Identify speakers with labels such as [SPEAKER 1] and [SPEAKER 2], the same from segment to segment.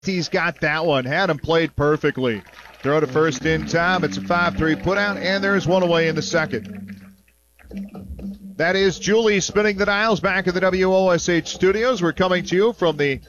[SPEAKER 1] He's got that one. Had him played perfectly. Throw to first in time. It's a 5-3 putout, and there's one away in the second. That is Julie spinning the dials back at the WOSH studios. We're coming to you from the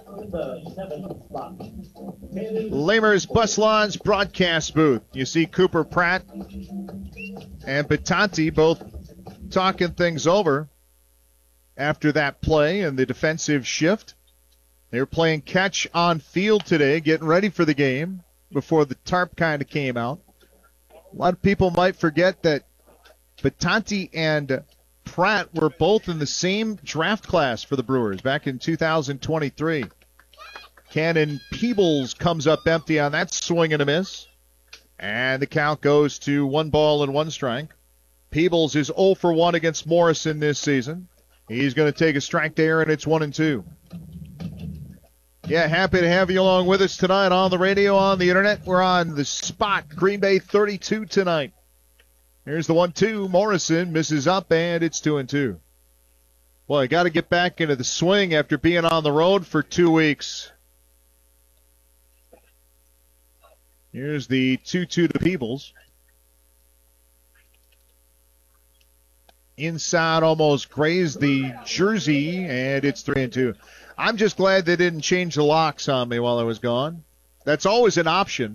[SPEAKER 1] Lamers Bus Lawns broadcast booth. You see Cooper Pratt and Batanti both talking things over after that play and the defensive shift. They were playing catch on field today, getting ready for the game before the tarp kind of came out. A lot of people might forget that Batanti and Pratt were both in the same draft class for the Brewers back in 2023. Cannon Peebles comes up empty on that swing and a miss. And the count goes to 1-1 strike. Peebles is 0 for 1 against Morrison this season. He's going to take a strike there, and it's 1-2. Yeah, happy to have you along with us tonight on the radio, on the internet. We're on the spot, Green Bay 32 tonight. Here's the 1-2. Morrison misses up, and it's 2-2. Boy, got to get back into the swing after being on the road for 2 weeks. Here's the 2-2 to Peebles. Inside almost grazed the jersey, and it's 3-2. I'm just glad they didn't change the locks on me while I was gone. That's always an option.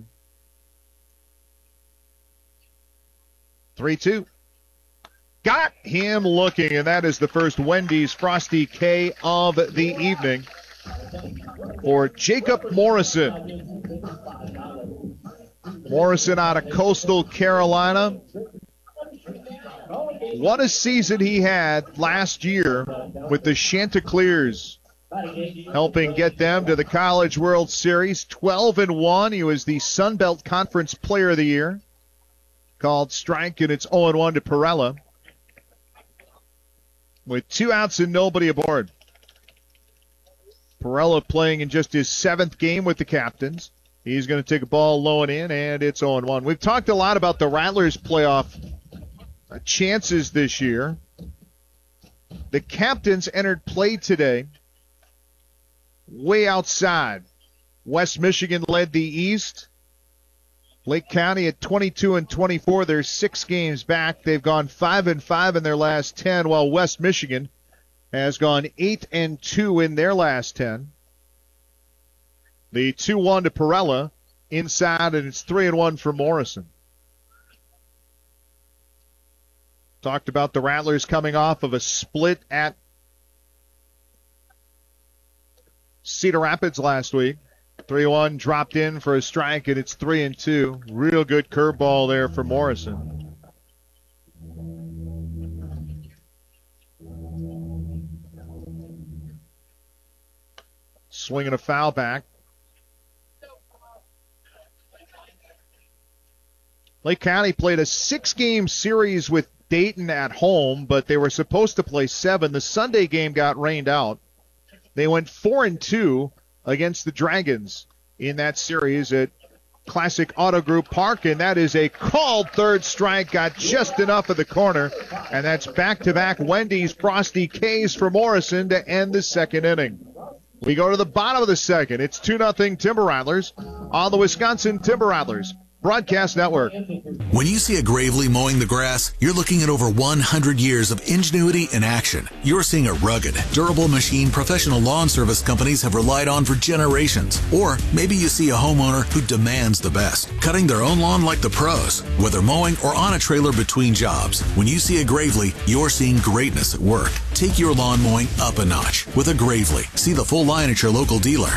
[SPEAKER 1] 3-2. Got him looking, and that is the first Wendy's Frosty K of the evening for Jacob Morrison. Morrison out of Coastal Carolina. What a season he had last year with the Chanticleers, helping get them to the College World Series. 12-1. He was the Sun Belt Conference Player of the Year. Called strike, and it's 0-1 to Perella. With 2 outs and nobody aboard. Perella playing in just his 7th game with the Captains. He's going to take a ball low and in, and it's 0-1. We've talked a lot about the Rattlers' playoff chances this year. The Captains entered play today way outside. West Michigan led the East. Lake County at 22-24. They're 6 games back. They've gone 5-5 in their last 10, while West Michigan has gone 8-2 in their last 10. The 2-1 to Perella inside, and it's 3-1 for Morrison. Talked about the Rattlers coming off of a split at Cedar Rapids last week. 3-1 dropped in for a strike, and it's 3-2. Real good curveball there for Morrison. Swinging a foul back. Lake County played a 6-game series with Dayton at home, but they were supposed to play 7. The Sunday game got rained out. They went 4-2 against the Dragons in that series at Classic Auto Group Park, and that is a called third strike. Got just enough of the corner, and that's back-to-back Wendy's Frosty K's for Morrison to end the second inning. We go to the bottom of the second. It's 2-0 Timber Rattlers on the Wisconsin Timber Rattlers Broadcast Network.
[SPEAKER 2] When you see a Gravely mowing the grass, you're looking at over 100 years of ingenuity in action. You're seeing a rugged, durable machine professional lawn service companies have relied on for generations. Or maybe you see a homeowner who demands the best, cutting their own lawn like the pros, whether mowing or on a trailer between jobs. When you see a Gravely, you're seeing greatness at work. Take your lawn mowing up a notch with a Gravely. See the full line at your local dealer.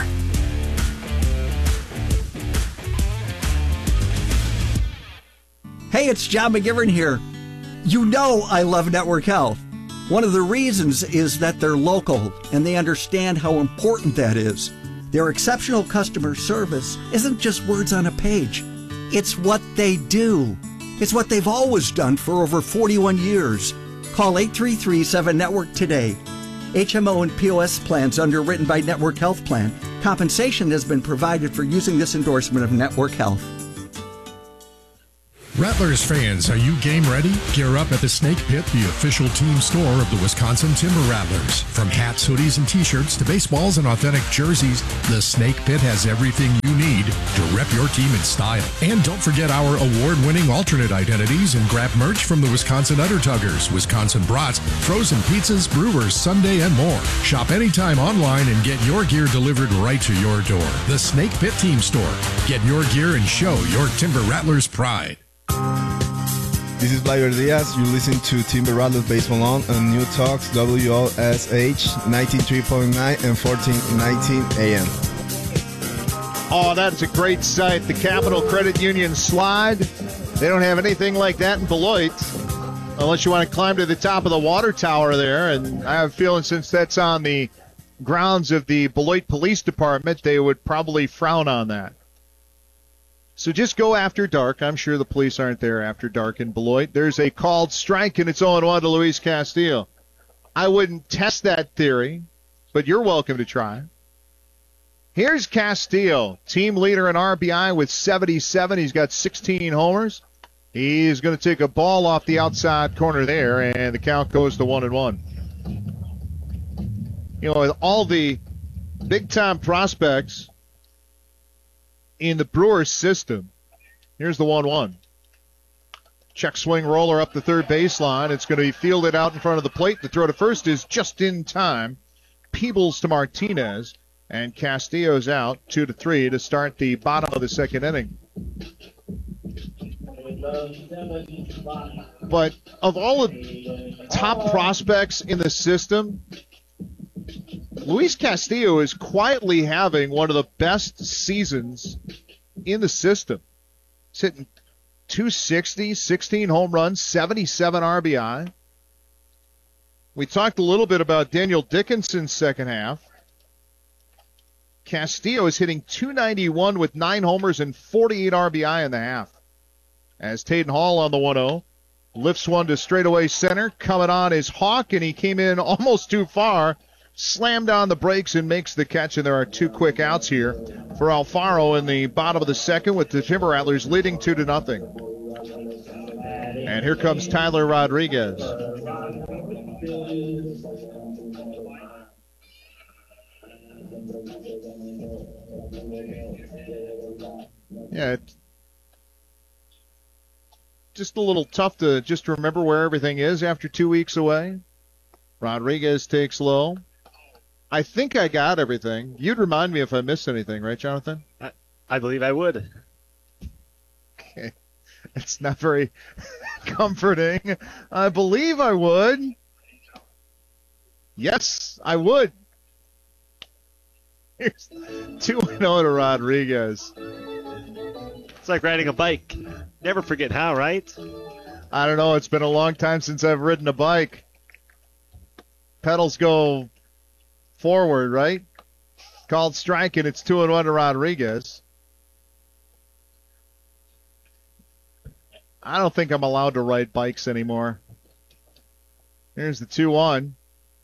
[SPEAKER 3] Hey, it's John McGivern here. You know I love Network Health. One of the reasons is that they're local and they understand how important that is. Their exceptional customer service isn't just words on a page. It's what they do. It's what they've always done for over 41 years. Call 833-7-NETWORK today. HMO and POS plans underwritten by Network Health Plan. Compensation has been provided for using this endorsement of Network Health.
[SPEAKER 4] Rattlers fans, are you game ready? Gear up at the Snake Pit, the official team store of the Wisconsin Timber Rattlers. From hats, hoodies, and t-shirts to baseballs and authentic jerseys, the Snake Pit has everything you need to rep your team in style. And don't forget our award-winning alternate identities and grab merch from the Wisconsin Undertuggers, Wisconsin Brats, frozen pizzas, brewers, Sunday, and more. Shop anytime online and get your gear delivered right to your door. The Snake Pit Team Store. Get your gear and show your Timber Rattlers pride.
[SPEAKER 5] This is Blair Diaz. You listen to Timber Rattlers Baseball on New Talks WOSH 93.9 and 1419 AM.
[SPEAKER 1] Oh, that's a great site. The Capital Credit Union slide. They don't have anything like that in Beloit, unless you want to climb to the top of the water tower there. And I have a feeling since that's on the grounds of the Beloit Police Department, they would probably frown on that. So just go after dark. I'm sure the police aren't there after dark in Beloit. There's a called strike, and it's 0-1 to Luis Castillo. I wouldn't test that theory, but you're welcome to try. Here's Castillo, team leader in RBI with 77. He's got 16 homers. He's going to take a ball off the outside corner there, and the count goes to 1-1. You know, with all the big-time prospects in the Brewers system, here's the 1-1. Check swing roller up the third baseline. It's going to be fielded out in front of the plate. The throw to first is just in time. Peebles to Martinez, and Castillo's out 2-3 to start the bottom of the second inning. But of all the top prospects in the system, Luis Castillo is quietly having one of the best seasons in the system. He's hitting .260, 16 home runs, 77 RBI. We talked a little bit about Daniel Dickinson's second half. Castillo is hitting .291 with 9 homers and 48 RBI in the half. As Taden Hall on the 1-0 lifts one to straightaway center. Coming on is Hawk, and he came in almost too far. Slammed on the brakes and makes the catch, and there are 2 quick outs here for Alfaro in the bottom of the second with the Timber Rattlers leading 2-0. And here comes Tyler Rodriguez. Yeah, it's just a little tough to just remember where everything is after 2 weeks away. Rodriguez takes low. I think I got everything. You'd remind me if I missed anything, right, Jonathan?
[SPEAKER 6] I believe I would.
[SPEAKER 1] Okay. It's not very comforting. I believe I would. Yes, I would. Here's 2-0 to Rodriguez.
[SPEAKER 6] It's like riding a bike. Never forget how, right?
[SPEAKER 1] I don't know. It's been a long time since I've ridden a bike. Pedals go forward, right? Called strike, and it's 2-1 to Rodriguez. I don't think I'm allowed to ride bikes anymore. Here's the 2-1.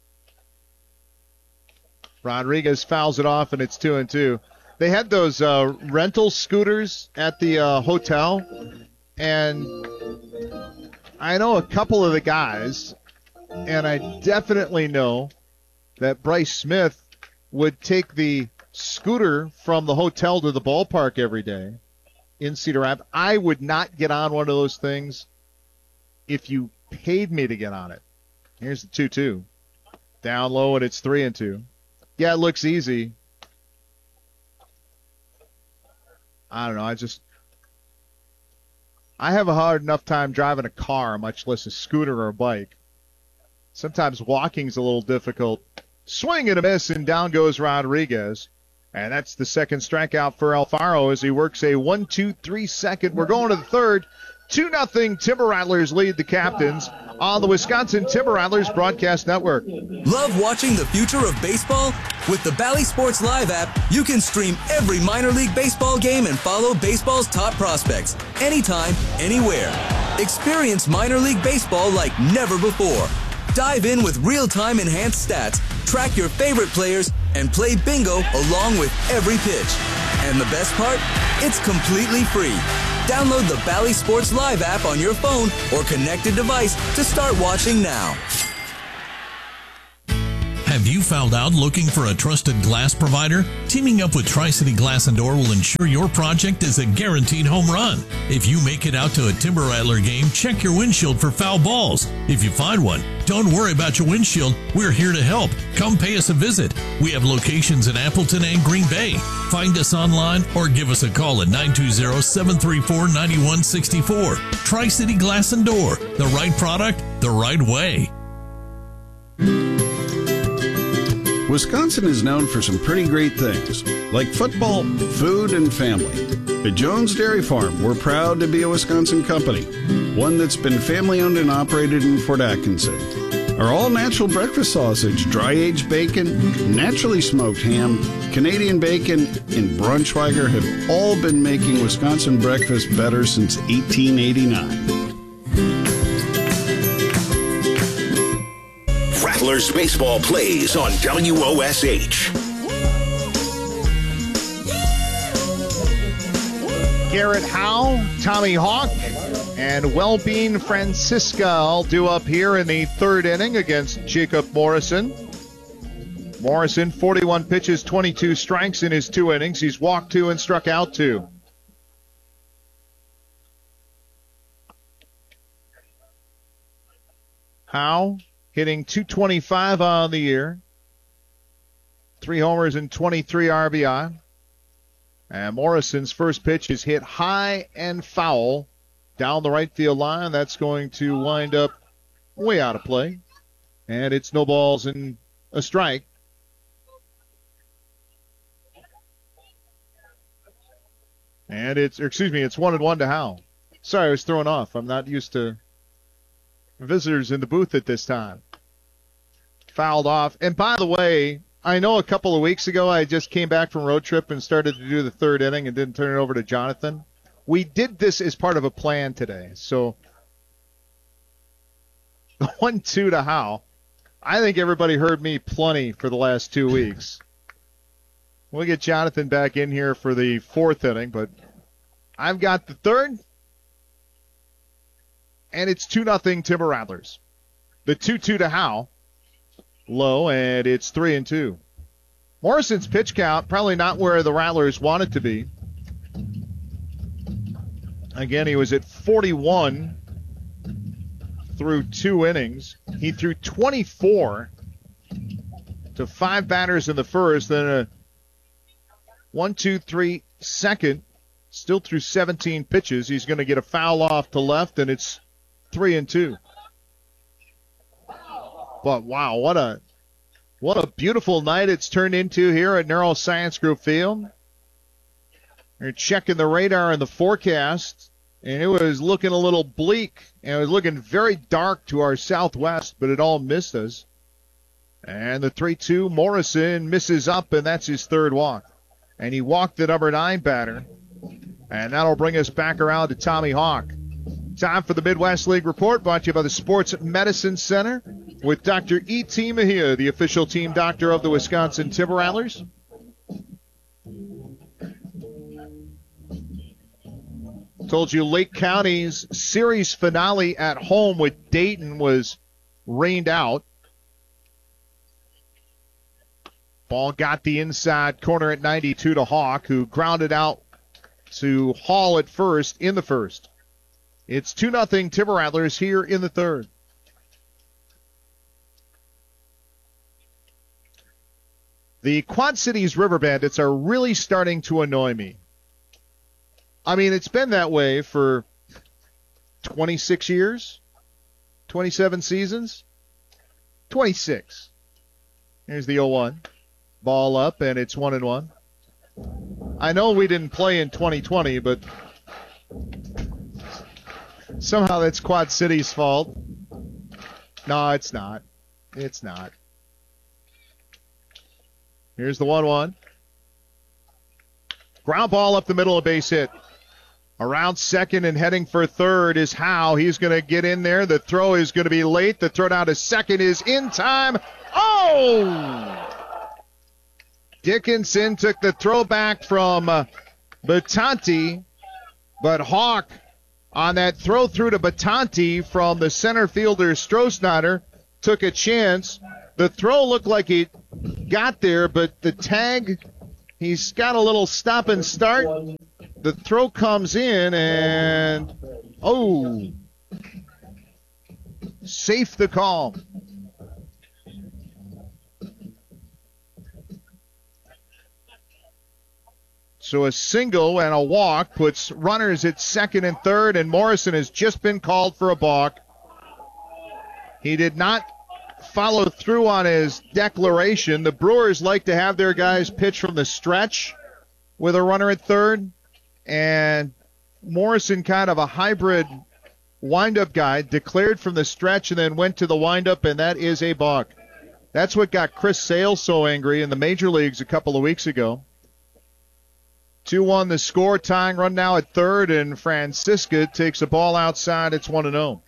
[SPEAKER 1] Rodriguez fouls it off, and it's 2-2. They had those rental scooters at the hotel, and I know a couple of the guys, and I definitely know that Bryce Smith would take the scooter from the hotel to the ballpark every day in Cedar Rapids. I would not get on one of those things if you paid me to get on it. Here's the 2-2. Down low, and it's 3-2. Yeah, it looks easy. I don't know. I have a hard enough time driving a car, much less a scooter or a bike. Sometimes walking's a little difficult. Swing and a miss, and down goes Rodriguez. And that's the second strikeout for Alfaro as he works a 1-2-3 second. We're going to the third. 2-0 Timber Rattlers lead the Captains on the Wisconsin Timber Rattlers Broadcast Network.
[SPEAKER 7] Love watching the future of baseball? With the Bally Sports Live app, you can stream every minor league baseball game and follow baseball's top prospects anytime, anywhere. Experience minor league baseball like never before. Dive in with real-time enhanced stats, track your favorite players, and play bingo along with every pitch. And the best part? It's completely free. Download the Bally Sports Live app on your phone or connected device to start watching now.
[SPEAKER 8] Have you found out looking for a trusted glass provider? Teaming up with Tri-City Glass and Door will ensure your project is a guaranteed home run. If you make it out to a Timber Rattler game, check your windshield for foul balls. If you find one, don't worry about your windshield. We're here to help. Come pay us a visit. We have locations in Appleton and Green Bay. Find us online or give us a call at 920-734-9164. Tri-City Glass and Door. The right product, the right way.
[SPEAKER 9] Wisconsin is known for some pretty great things, like football, food, and family. At Jones Dairy Farm, we're proud to be a Wisconsin company, one that's been family-owned and operated in Fort Atkinson. Our all-natural breakfast sausage, dry-aged bacon, naturally smoked ham, Canadian bacon, and Braunschweiger have all been making Wisconsin breakfast better since 1889.
[SPEAKER 10] Rattlers baseball plays on WOSH.
[SPEAKER 1] Garrett Howe, Tommy Hawk, and Wellbeing Francisca all due up here in the third inning against Jacob Morrison. Morrison, 41 pitches, 22 strikes in his 2 innings. He's walked 2 and struck out 2. Howe hitting .225 on the year. 3 homers and 23 RBI. And Morrison's first pitch is hit high and foul down the right field line. That's going to wind up way out of play. And it's no balls and a strike. And it's 1-1 to Howe. Sorry, I was thrown off. I'm not used to visitors in the booth at this time. Fouled off. And by the way, I know a couple of weeks ago I just came back from road trip and started to do the third inning and didn't turn it over to Jonathan. We did this as part of a plan today. So the 1-2 to Howe. I think everybody heard me plenty for the last 2 weeks. We'll get Jonathan back in here for the 4th inning, but I've got the 3rd, and it's 2-0 Timber Rattlers. The 2-2 to Howe, low, and it's 3-2. Morrison's pitch count, probably not where the Rattlers want it to be. Again, he was at 41 through 2 innings. He threw 24 to 5 batters in the first, then a 1-2-3 second, still through 17 pitches. He's going to get a foul off to left, and it's 3-2. But wow, what a beautiful night it's turned into here at Neuroscience Group Field. We're checking the radar and the forecast, and it was looking a little bleak, and it was looking very dark to our southwest, but it all missed us. And the 3-2, Morrison misses up, and that's his 3rd walk. And he walked the number 9 batter. And that'll bring us back around to Tommy Hawk. Time for the Midwest League Report, brought to you by the Sports Medicine Center with Dr. E.T. Mejia, the official team doctor of the Wisconsin Timber Rattlers. Told you Lake County's series finale at home with Dayton was rained out. Ball got the inside corner at 92 to Hawk, who grounded out to Hall at first in the first. It's 2-0 Timber Rattlers here in the 3rd. The Quad Cities River Bandits are really starting to annoy me. I mean, it's been that way for 26 years, 27 seasons, 26. Here's the 0-1. Ball up, and it's 1-1. I know we didn't play in 2020, but somehow that's Quad City's fault. No, it's not. It's not. Here's the 1-1. Ground ball up the middle, a base hit. Around second and heading for third is Howe. He's going to get in there. The throw is going to be late. The throw down to second is in time. Oh! Dickinson took the throw back from Batanti, But Hawk on that throw through to Batanti from the center fielder Strohsnyder took a chance. The throw looked like he got there, but the tag, he's got a little stop and start. The throw comes in and, safe the call. So a single and a walk puts runners at second and third, and Morrison has just been called for a balk. He did not follow through on his declaration. The Brewers like to have their guys pitch from the stretch with a runner at third, and Morrison, kind of a hybrid windup guy, declared from the stretch and then went to the windup, and that is a balk. That's what got Chris Sale so angry in the major leagues a couple of weeks ago. 2-1 the score, tying run now at third, and Francisca takes a ball outside. It's 1-0.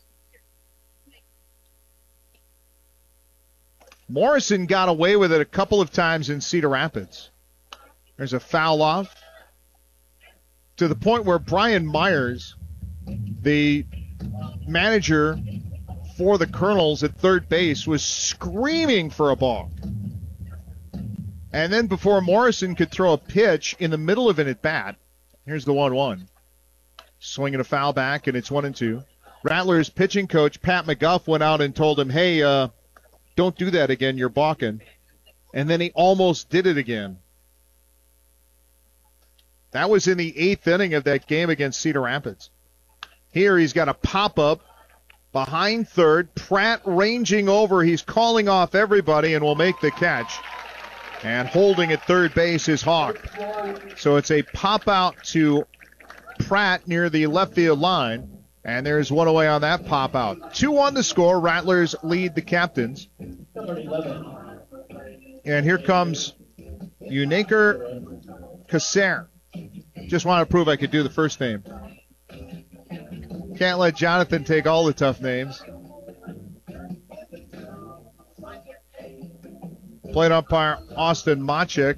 [SPEAKER 1] Morrison got away with it a couple of times in Cedar Rapids. There's a foul off to the point where Brian Myers, the manager for the Colonels at third base, was screaming for a ball. And then before Morrison could throw a pitch in the middle of an at-bat, here's the 1-1. Swinging a foul back, and it's 1-2. Rattlers pitching coach Pat McGuff went out and told him, hey, don't do that again, you're balking. And then he almost did it again. That was in the 8th inning of that game against Cedar Rapids. Here he's got a pop-up behind third. Pratt ranging over. He's calling off everybody and will make the catch. And holding at third base is Hawk. So it's a pop-out to Pratt near the left field line. And there's one away on that pop-out. 2-1 the score. Rattlers lead the Captains. And here comes Unaker Kasser. Just want to prove I could do the first name. Can't let Jonathan take all the tough names. Plate umpire Austin Machek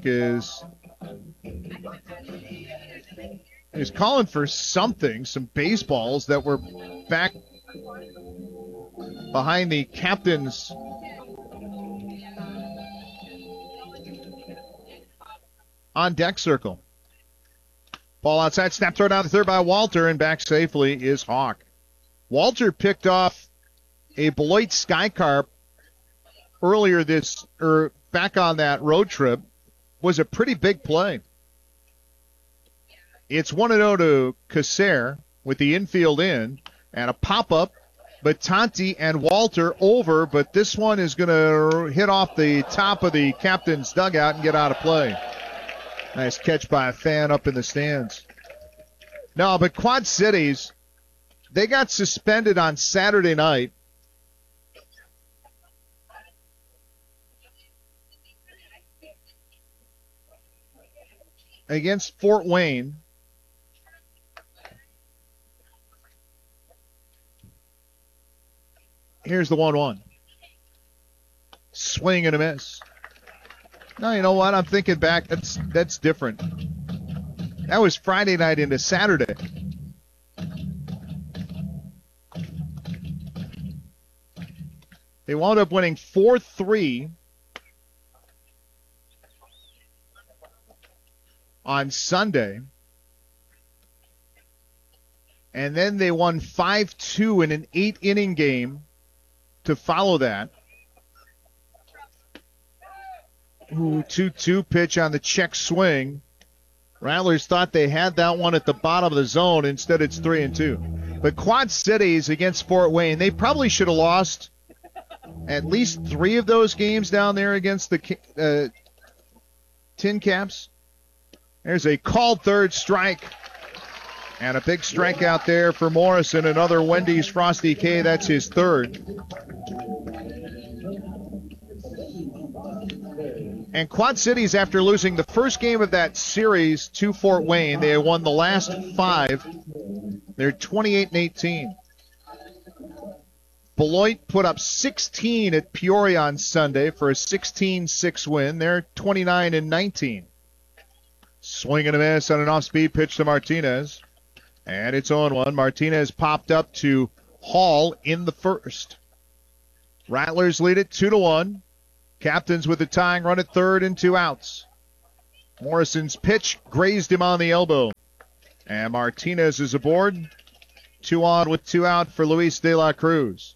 [SPEAKER 1] is calling for something, some baseballs that were back behind the Captain's on deck circle. Ball outside, snap throw down the third by Walter, and back safely is Hawk. Walter picked off a Beloit Skycarp earlier back on that road trip. Was a pretty big play. It's 1-0 to Kasser with the infield in, and a pop-up. Batanti and Walter over, but this one is going to hit off the top of the Captain's dugout and get out of play. Nice catch by a fan up in the stands. No, but Quad Cities, they got suspended on Saturday night. Against Fort Wayne. Here's the 1-1. Swing and a miss. No, you know what? I'm thinking back. That's different. That was Friday night into Saturday. They wound up winning 4-3 on Sunday. And then they won 5-2 in an 8-inning game to follow that. 2-2 pitch on the check swing. Rattlers thought they had that one at the bottom of the zone. Instead, it's 3-2. But Quad Cities against Fort Wayne, they probably should have lost at least 3 of those games down there against the Tin Caps. There's a called third strike. And a big strikeout there for Morrison. Another Wendy's Frosty K. That's his third. And Quad Cities, after losing the first game of that series to Fort Wayne, they won the last 5. They're 28-18. Beloit put up 16 at Peoria on Sunday for a 16-6 win. They're 29-19. Swing and a miss on an off-speed pitch to Martinez. And it's 0-1. Martinez popped up to Hall in the first. Rattlers lead it 2-1. Captains with the tying run at third and 2 outs. Morrison's pitch grazed him on the elbow. And Martinez is aboard. 2 on with 2 out for Luis De La Cruz.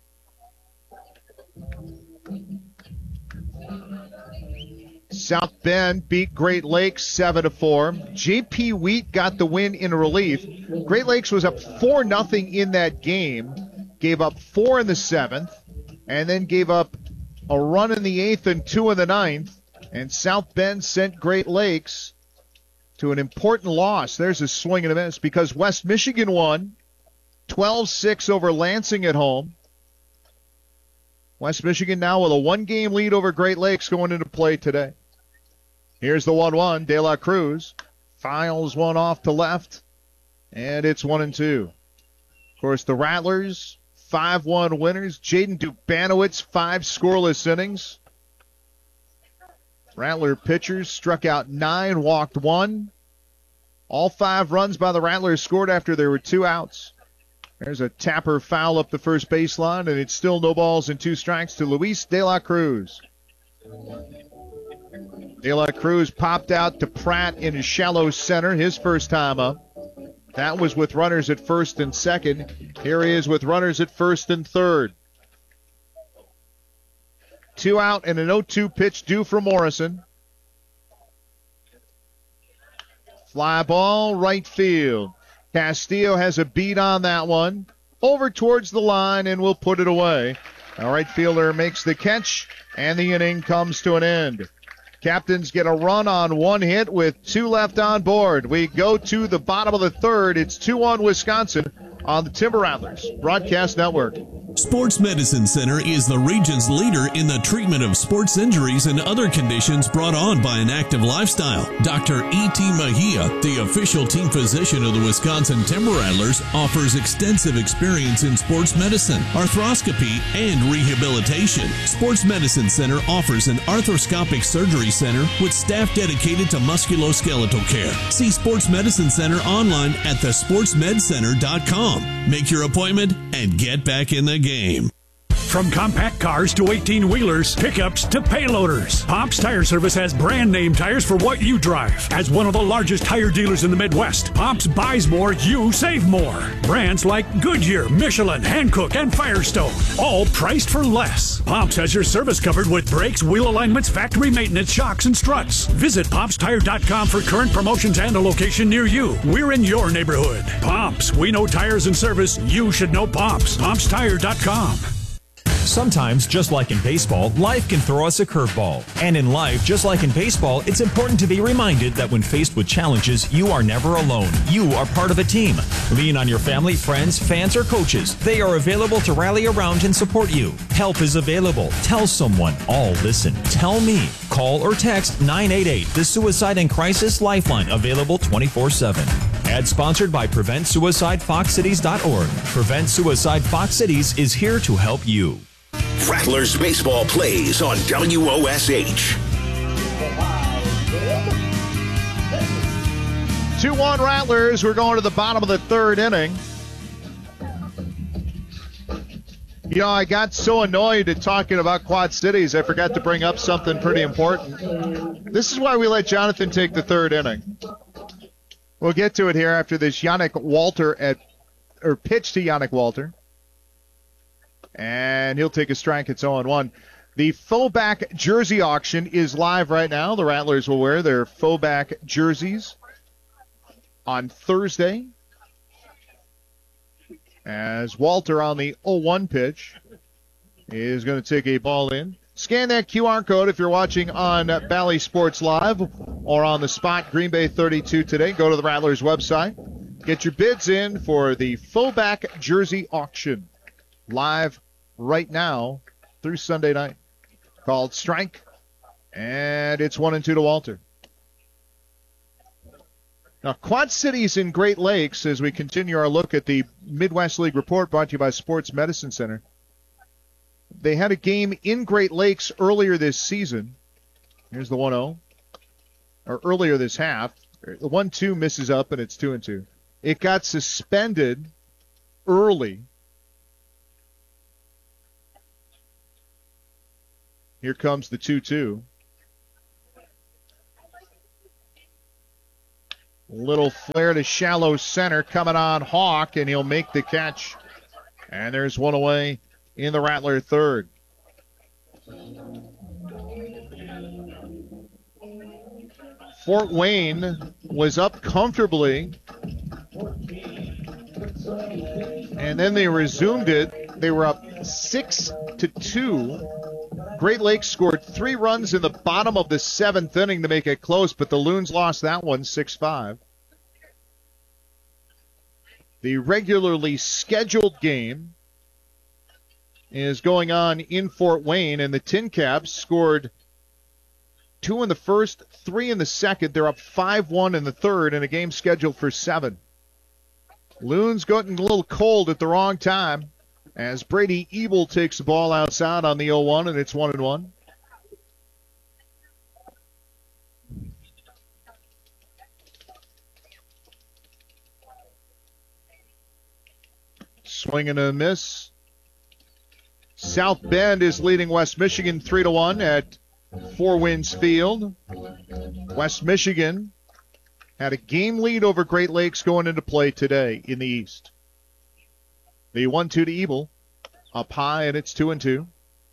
[SPEAKER 1] South Bend beat Great Lakes 7-4. J.P. Wheat got the win in relief. Great Lakes was up 4-0 in that game. Gave up 4 in the 7th. And then gave up a run in the 8th and 2 in the 9th. And South Bend sent Great Lakes to an important loss. There's a swing and a miss because West Michigan won 12-6 over Lansing at home. West Michigan now with a 1-game lead over Great Lakes going into play today. Here's the 1-1. De La Cruz files one off to left, and it's 1-2. Of course, the Rattlers, 5-1 winners. Jaden Dubanowitz, 5 scoreless innings. Rattler pitchers struck out 9, walked 1. All 5 runs by the Rattlers scored after there were 2 outs. There's a Tapper foul up the first baseline, and it's still no balls and 2 strikes to Luis De La Cruz. De La Cruz popped out to Pratt in a shallow center, his first time up. That was with runners at first and second. Here he is with runners at first and third. 2 out and an 0-2 pitch due for Morrison. Fly ball, right field. Castillo has a beat on that one. Over towards the line and will put it away. A right fielder makes the catch, and the inning comes to an end. Captains get a run on 1 hit with 2 left on board. We go to the bottom of the third. It's 2-1 Wisconsin on the Timber Rattlers Broadcast Network.
[SPEAKER 8] Sports Medicine Center is the region's leader in the treatment of sports injuries and other conditions brought on by an active lifestyle. Dr. E.T. Mejia, the official team physician of the Wisconsin Timber Rattlers, offers extensive experience in sports medicine, arthroscopy, and rehabilitation. Sports Medicine Center offers an arthroscopic surgery center with staff dedicated to musculoskeletal care. See Sports Medicine Center online at thesportsmedcenter.com. Make your appointment and get back in the game.
[SPEAKER 11] From compact cars to 18-wheelers, pickups to payloaders, Pops Tire Service has brand name tires for what you drive. As one of the largest tire dealers in the Midwest, Pops buys more, you save more. Brands like Goodyear, Michelin, Hankook, and Firestone, all priced for less. Pops has your service covered with brakes, wheel alignments, factory maintenance, shocks, and struts. Visit PopsTire.com for current promotions and a location near you. We're in your neighborhood. Pops, we know tires and service. You should know Pops. PopsTire.com.
[SPEAKER 12] Sometimes, just like in baseball, life can throw us a curveball. And in life, just like in baseball, it's important to be reminded that when faced with challenges, you are never alone. You are part of a team. Lean on your family, friends, fans, or coaches. They are available to rally around and support you. Help is available. Tell someone. All listen. Tell me. Call or text 988, the Suicide and Crisis Lifeline, available 24/7. Ad sponsored by PreventSuicideFoxCities.org. Prevent Suicide Fox Cities is here to help you.
[SPEAKER 10] Rattlers baseball plays on WOSH.
[SPEAKER 1] 2-1 Rattlers. We're going to the bottom of the third inning. You know, I got so annoyed at talking about Quad Cities, I forgot to bring up something pretty important. This is why we let Jonathan take the third inning. We'll get to it here after this Yannick Walter pitch to Yannick Walter. And he'll take a strike. It's 0-1. The Fauxback jersey auction is live right now. The Rattlers will wear their Fauxback jerseys on Thursday. As Walter on the 0-1 pitch is going to take a ball in. Scan that QR code if you're watching on Bally Sports Live or on the spot Green Bay 32 today. Go to the Rattlers website. Get your bids in for the Fauxback jersey auction. Live right now through Sunday night. Called Strike. And it's 1-2 to Walter. Now, Quad Cities and Great Lakes, as we continue our look at the Midwest League report brought to you by Sports Medicine Center. They had a game in Great Lakes earlier this season. Here's the 1-0. Or earlier this half. The 1-2 misses up, and it's 2-2. It got suspended early. Here comes the 2-2. Little flare to shallow center coming on Hawk, and he'll make the catch. And there's one away in the Rattler third. Fort Wayne was up comfortably, and then they resumed it. They were up 6-2. Great Lakes scored 3 runs in the bottom of the 7th inning to make it close, but the Loons lost that one 6-5. The regularly scheduled game is going on in Fort Wayne, and the Tin Caps scored 2 in the first, 3 in the second. They're up 5-1 in the third, and a game scheduled for 7. Loons getting a little cold at the wrong time as Brady Ebel takes the ball outside on the 0-1, and it's 1-1. Swing and a miss. South Bend is leading West Michigan 3-1 at Four Winds Field. West Michigan had a game lead over Great Lakes going into play today in the East. The 1-2 to Ebel, up high, and it's 2-2.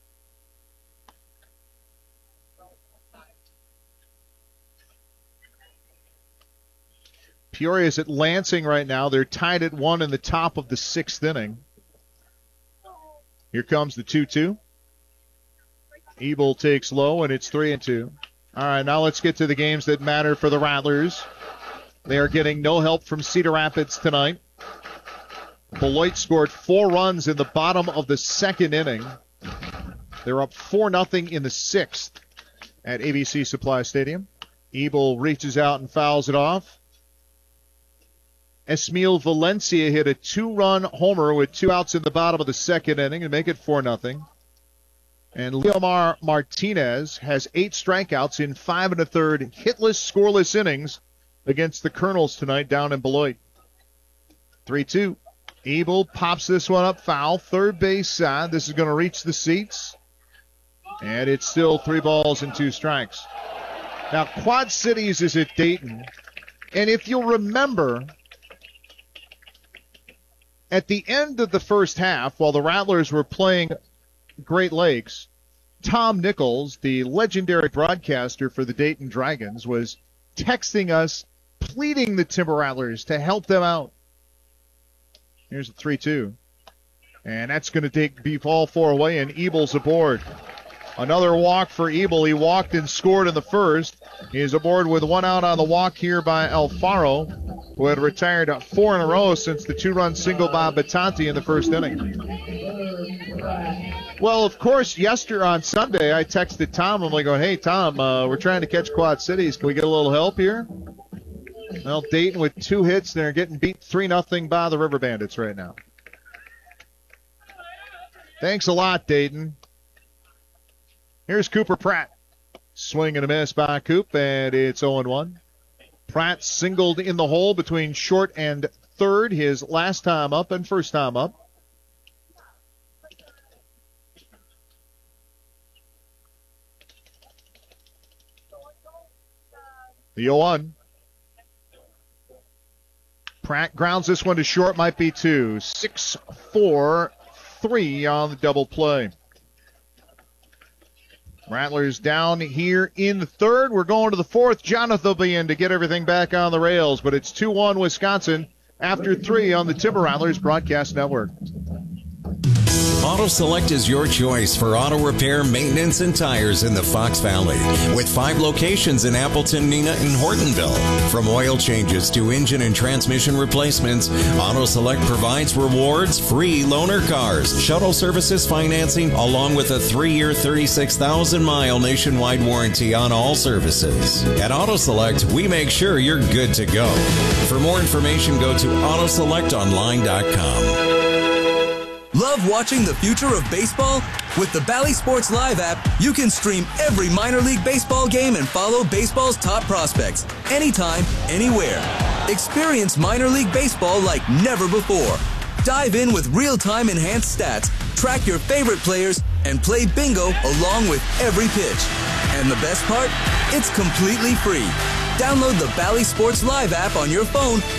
[SPEAKER 1] Peoria's at Lansing right now. They're tied at 1 in the top of the 6th inning. Here comes the 2-2. Ebel takes low, and it's 3-2. All right, now let's get to the games that matter for the Rattlers. They are getting no help from Cedar Rapids tonight. Beloit scored 4 runs in the bottom of the 2nd inning. They're up 4-0 in the 6th at ABC Supply Stadium. Ebel reaches out and fouls it off. Esmil Valencia hit a 2-run homer with 2 outs in the bottom of the 2nd inning and make it 4-0. And Leomar Martinez has 8 strikeouts in 5 1/3 hitless, scoreless innings against the Colonels tonight down in Beloit. 3-2. Ebel pops this one up foul, third base side. This is going to reach the seats. And it's still 3 balls and 2 strikes. Now, Quad Cities is at Dayton. And if you'll remember, at the end of the first half, while the Rattlers were playing Great Lakes, Tom Nichols, the legendary broadcaster for the Dayton Dragons, was texting us, pleading the Timber Rattlers to help them out. Here's a 3-2. And that's going to take beef all 4 away, and Ebel's aboard. Another walk for Ebel. He walked and scored in the first. He's aboard with 1 out on the walk here by Alfaro, who had retired 4 in a row since the 2-run single by Batanti in the first inning. Well, of course, on Sunday, I texted Tom. I'm like, hey, Tom, we're trying to catch Quad Cities. Can we get a little help here? Well, Dayton with 2 hits. They're getting beat 3-0 by the River Bandits right now. Thanks a lot, Dayton. Here's Cooper Pratt. Swing and a miss by Coop, and it's 0-1. Pratt singled in the hole between short and third, his last time up and first time up. The 0-1. Pratt grounds this one to short, might be 2. 6-4-3 on the double play. Rattlers down here in the third. We're going to the fourth. Jonathan will be in to get everything back on the rails, but it's 2-1 Wisconsin after 3 on the Timber Rattlers Broadcast Network.
[SPEAKER 13] Auto Select is your choice for auto repair, maintenance, and tires in the Fox Valley. With 5 locations in Appleton, Neenah, and Hortonville. From oil changes to engine and transmission replacements, Auto Select provides rewards, free loaner cars, shuttle services financing, along with a 3-year, 36,000-mile nationwide warranty on all services. At Auto Select, we make sure you're good to go. For more information, go to autoselectonline.com.
[SPEAKER 7] Love watching the future of baseball? With the Bally Sports Live app, you can stream every minor league baseball game and follow baseball's top prospects anytime, anywhere. Experience minor league baseball like never before. Dive in with real-time enhanced stats, track your favorite players, and play bingo along with every pitch. And the best part? It's completely free. Download the Bally Sports Live app on your phone